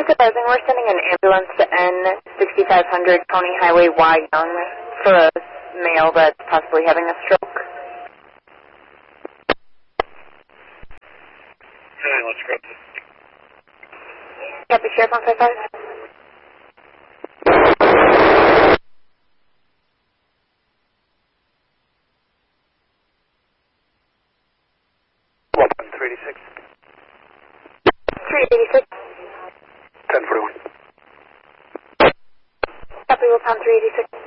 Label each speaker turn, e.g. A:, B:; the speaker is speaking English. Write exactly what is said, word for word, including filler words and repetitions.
A: is advising we're sending an ambulance to N sixty-five hundred County Highway Y Young for a male that's possibly having a stroke.
B: Hey, let's go.
A: Copy, Sheriff one five five.
B: three eighty-six.
A: three eighty-six.
B: ten forty-one.
A: Copy, Wilpound three eighty-six.